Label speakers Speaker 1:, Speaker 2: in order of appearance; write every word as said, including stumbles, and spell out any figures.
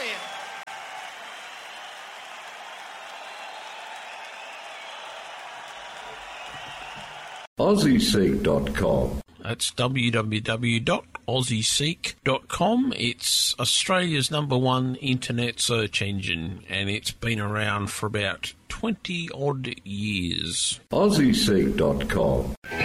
Speaker 1: Australian.
Speaker 2: Aussie Seek dot com.
Speaker 3: That's w w w dot aussie seek dot com. It's Australia's number one internet search engine, and it's been around for about twenty odd years.
Speaker 2: Aussie Seek dot com.